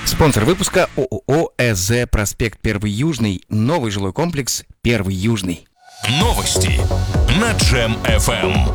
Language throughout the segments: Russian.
Спонсор выпуска ООО ЭЗ «Проспект 1 Южный». Новый жилой комплекс 1 Южный. Новости на Джем FM.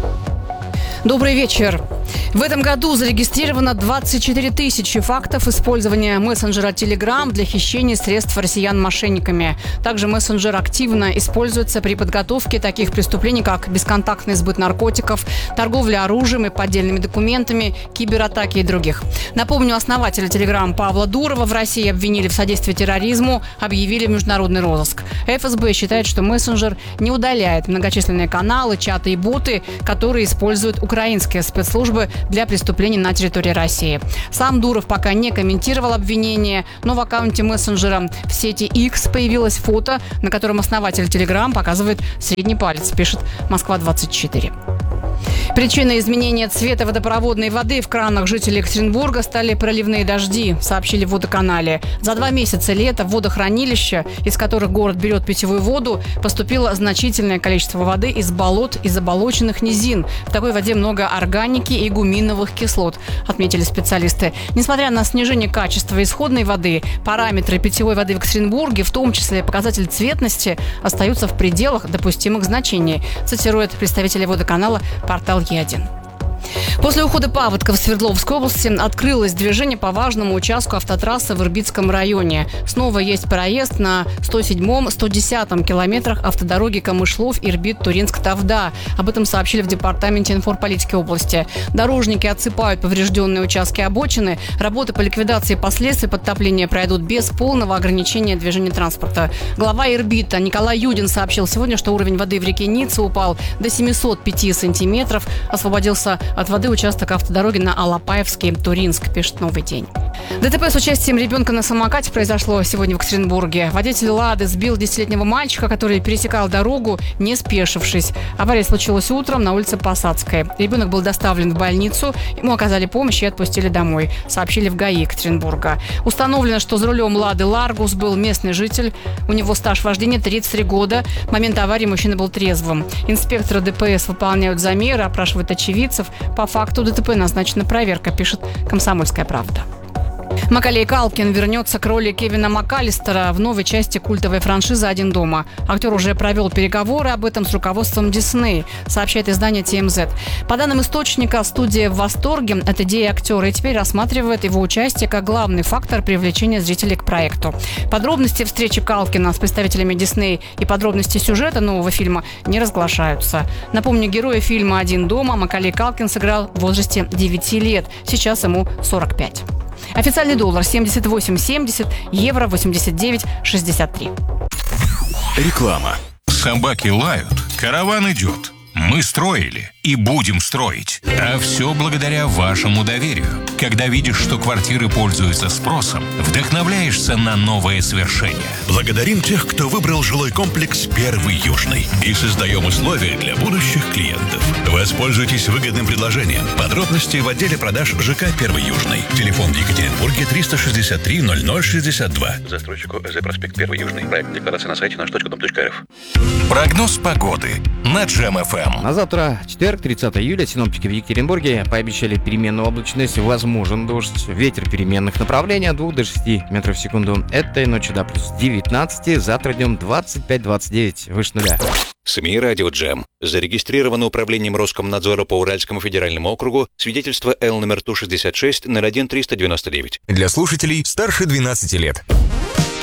Добрый вечер. В этом году зарегистрировано 24 тысячи фактов использования мессенджера Telegram для хищения средств россиян мошенниками. Также мессенджер активно используется при подготовке таких преступлений, как бесконтактный сбыт наркотиков, торговля оружием и поддельными документами, кибератаки и других. Напомню, основателя Telegram Павла Дурова в России обвинили в содействии терроризму, объявили в международный розыск. ФСБ считает, что мессенджер не удаляет многочисленные каналы, чаты и боты, которые используют украинские спецслужбы для преступлений на территории России. Сам Дуров пока не комментировал обвинения, но в аккаунте мессенджера в сети X появилось фото, на котором основатель Telegram показывает средний палец, пишет Москва-24. Причиной изменения цвета водопроводной воды в кранах жителей Екатеринбурга стали проливные дожди, сообщили в водоканале. За 2 месяца лета в водохранилища, из которых город берет питьевую воду, поступило значительное количество воды из болот и заболоченных низин. В такой воде много органики и гуминовых кислот, отметили специалисты. Несмотря на снижение качества исходной воды, параметры питьевой воды в Екатеринбурге, в том числе показатель цветности, остаются в пределах допустимых значений, цитирует представители водоканала портал Е1. После ухода паводка в Свердловской области открылось движение по важному участку автотрассы в Ирбитском районе. Снова есть проезд на 107-110 километрах автодороги Камышлов-Ирбит-Туринск-Тавда. Об этом сообщили в Департаменте информполитики области. Дорожники отсыпают поврежденные участки обочины. Работы по ликвидации последствий подтопления пройдут без полного ограничения движения транспорта. Глава Ирбита Николай Юдин сообщил сегодня, что уровень воды в реке Ницца упал до 705 сантиметров. Освободился от воды участок автодороги на Алапаевский Туринск, пишет «Новый день». ДТП с участием ребенка на самокате произошло сегодня в Екатеринбурге. Водитель «Лады» сбил 10-летнего мальчика, который пересекал дорогу, не спешившись. Авария случилась утром на улице Посадской. Ребенок был доставлен в больницу, ему оказали помощь и отпустили домой, сообщили в ГАИ Екатеринбурга. Установлено, что за рулем «Лады» Ларгус был местный житель. У него стаж вождения 33 года. В момент аварии мужчина был трезвым. Инспекторы ДПС выполняют замеры, опрашивают очевидцев. По факту ДТП назначена проверка, пишет «Комсомольская правда». Маколей Калкин вернется к роли Кевина МакАлистера в новой части культовой франшизы «Один дома». Актер уже провел переговоры об этом с руководством Дисней, сообщает издание TMZ. По данным источника, студия в восторге от идеи актера и теперь рассматривает его участие как главный фактор привлечения зрителей к проекту. Подробности встречи Калкина с представителями Дисней и подробности сюжета нового фильма не разглашаются. Напомню, героя фильма «Один дома» Маколей Калкин сыграл в возрасте 9 лет. Сейчас ему 45. Официальный доллар 78.70, евро 89.63. Реклама. Собаки лают, караван идет. Мы строили и будем строить. А все благодаря вашему доверию. Когда видишь, что квартиры пользуются спросом, вдохновляешься на новые свершения. Благодарим тех, кто выбрал жилой комплекс 1 Южный. И создаем условия для будущих клиентов. Воспользуйтесь выгодным предложением. Подробности в отделе продаж ЖК 1 Южный. Телефон в Екатеринбурге 363 0062. Застройщику ЭЗ «Проспект 1 Южный». Проект декларации на сайте наш.дом.рф. Прогноз погоды на Джем FM. На завтра, четверг, 30 июля, синоптики в Екатеринбурге пообещали переменную облачность, возможен дождь, ветер переменных направлений от 2 до 6 метров в секунду. Этой ночью до плюс 19, завтра днем 25-29, выше нуля. СМИ «Радио Джем». Зарегистрировано управлением Роскомнадзора по Уральскому федеральному округу свидетельство Л номер Ту-66 01-399. Для слушателей старше 12 лет.